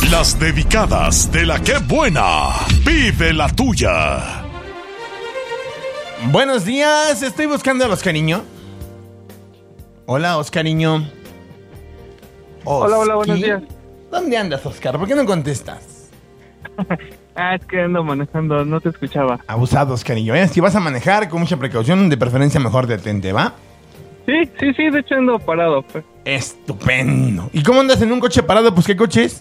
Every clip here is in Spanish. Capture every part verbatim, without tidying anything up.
Las dedicadas de la que buena. Vive la tuya. Buenos días, estoy buscando a Oscariño. Hola, Oscariño. Hola, hola, buenos días. ¿Dónde andas, Oscar? ¿Por qué no contestas? Ah, es que ando manejando, no te escuchaba. Abusado, Oscariño. ¿eh? Si vas a manejar, con mucha precaución, de preferencia mejor detente, ¿va? Sí, sí, sí, de hecho ando parado. Pues. Estupendo. ¿Y cómo andas en un coche parado? Pues, ¿qué coche es?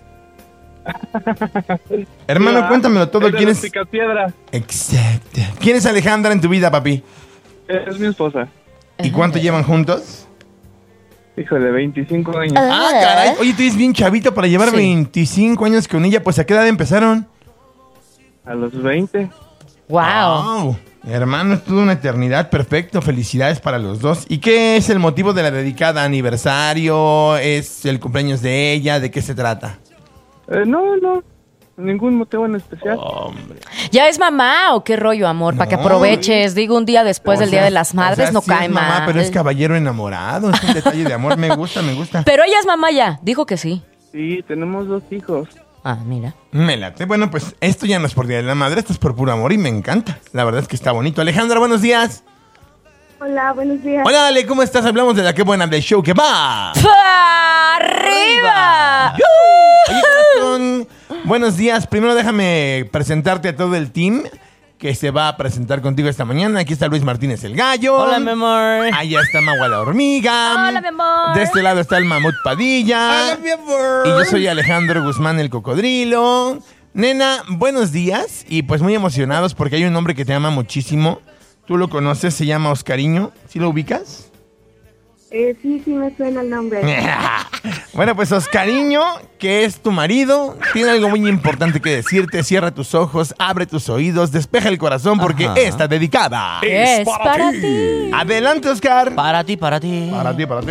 Hermano, Ya, cuéntamelo todo. es de ¿Quién los es? Picapiedra. Exacto. ¿Quién es Alejandra en tu vida, papi? Es mi esposa. ¿Y cuánto llevan juntos? Híjole, veinticinco años. Ah, caray. Oye, tú eres bien chavito para llevar Sí. veinticinco años con ella. Pues, ¿a qué edad empezaron? A los veinte. Wow. Wow. Hermano, es toda una eternidad. Perfecto. Felicidades para los dos. ¿Y qué es el motivo de la dedicada? ¿Aniversario? ¿Es el cumpleaños de ella? ¿De qué se trata? Eh, no, no, ningún motivo en especial. Hombre. ¿Ya es mamá o qué rollo, amor? Para que No. aproveches. Digo, un día después O del sea, Día de las Madres o sea, no sí cae es mamá, mal. pero es caballero enamorado. Es un detalle de amor. Me gusta, me gusta. Pero ella es mamá ya. Dijo que sí. Sí, tenemos dos hijos. Ah, mira. Me late. Bueno, pues esto ya no es por Día de la Madre, esto es por puro amor y me encanta. La verdad es que está bonito. Alejandra, buenos días. Hola, buenos días. Hola, Ale, ¿cómo estás? Hablamos de la que buena del show que va. ¡Arriba! Oye, corazón, buenos días. Primero déjame presentarte a todo el team que se va a presentar contigo esta mañana. Aquí está Luis Martínez el Gallo. Hola, mi amor. Allá está Magua la Hormiga. Hola, mi amor. De este lado está el Mamut Padilla. Hola, mi amor. Y yo soy Alejandro Guzmán el Cocodrilo. Nena, buenos días. Y pues muy emocionados porque hay un hombre que te ama muchísimo. Tú lo conoces, se llama Oscariño. ¿Sí lo ubicas? Eh, sí, sí me suena el nombre. Bueno, pues Oscariño, que es tu marido, tiene algo muy importante que decirte. Cierra tus ojos, abre tus oídos, despeja el corazón porque Ajá. está dedicada. Es para ti. Adelante, Oscar. Para ti, para ti. Para ti, para ti.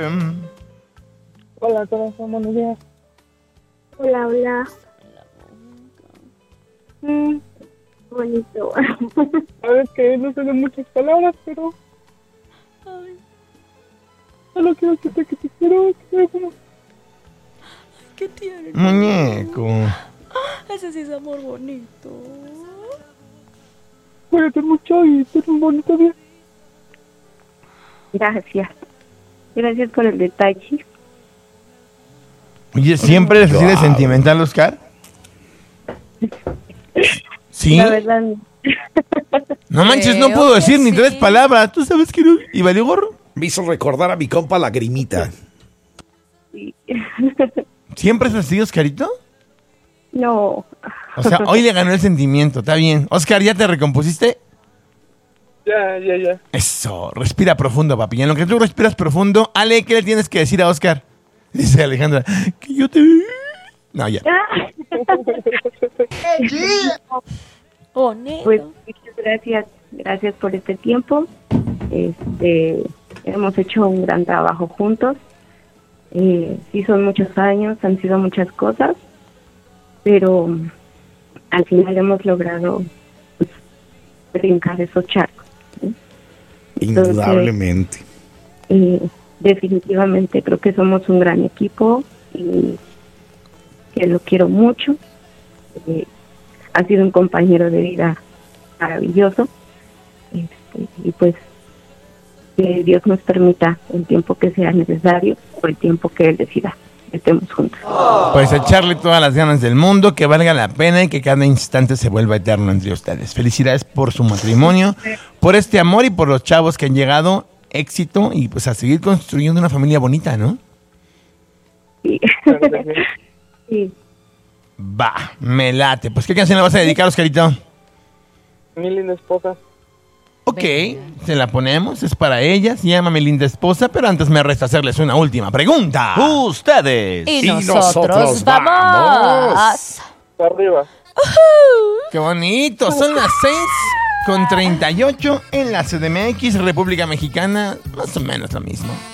Hola, corazón, buenos días. Hola, hola. Mm, bonito. Sabes que no sé de muchas palabras, pero... Solo quiero que te, que te quiero, que te amo. Qué tierno. Muñeco. Ese sí es amor bonito. Cuídate mucho y ten un bonito día. Gracias. Gracias por el detalle. Oye, ¿siempre eres así de sentimental, Oscar? ¿Sí? La verdad, No manches, no Creo puedo que decir ni sí. tres palabras. ¿Tú sabes que no? ¿Y valió gorro? Me hizo recordar a mi compa Lagrimita. sí. ¿Siempre es así, Oscarito? No. O sea, hoy le ganó el sentimiento, está bien. Oscar, ¿ya te recompusiste? Ya, ya, ya. Eso, respira profundo, papi. Y en lo que tú respiras profundo, Ale, ¿qué le tienes que decir a Oscar? Dice Alejandra, que yo te... No, ya. Bonito. Pues muchas gracias. Gracias por este tiempo. Este, hemos hecho un gran trabajo juntos. Eh, sí, son muchos años, han sido muchas cosas, pero al final hemos logrado pues, brincar esos charcos. ¿sí? Entonces, Indudablemente. eh, definitivamente creo que somos un gran equipo y que lo quiero mucho. Eh, ha sido un compañero de vida maravilloso. Este, y pues que Dios nos permita el tiempo que sea necesario o el tiempo que Él decida que estemos juntos. Pues echarle todas las ganas del mundo, que valga la pena y que cada instante se vuelva eterno entre ustedes. Felicidades por su matrimonio, por este amor y por los chavos que han llegado. Éxito y pues a seguir construyendo una familia bonita, ¿no? Sí. Sí. Va, me late. Pues, ¿qué canción le vas a dedicar, Oscarito? Mi linda esposa. Ok, se la ponemos, es para ella, se llama Mi Linda Esposa, pero antes me resta hacerles una última pregunta. Ustedes. Y, Y nosotros, nosotros vamos. vamos. Arriba. ¡Qué bonito! Son las seis con treinta y ocho en la C D M X, República Mexicana, más o menos lo mismo.